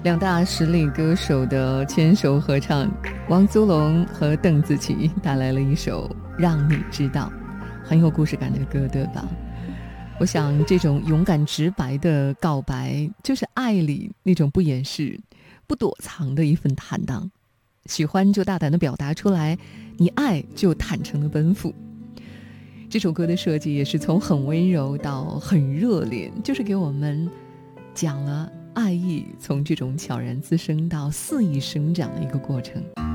两大实力歌手的牵手合唱，王祖龙和邓紫棋带来了一首《让你知道》，很有故事感的歌，对吧？我想这种勇敢直白的告白，就是爱里那种不掩饰、不躲藏的一份坦荡。喜欢就大胆地表达出来，你爱就坦诚地奔赴。这首歌的设计也是从很温柔到很热烈，就是给我们讲了爱意从这种悄然滋生到肆意生长的一个过程。